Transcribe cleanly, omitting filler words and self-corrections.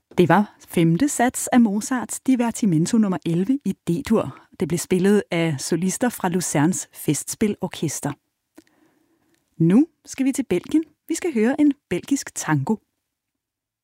Det var femte sats af Mozarts Divertimento nummer 11 i D-dur. Det blev spillet af solister fra Luzerns Festspilorkester. Nu skal vi til Belgien. Vi skal høre en belgisk tango.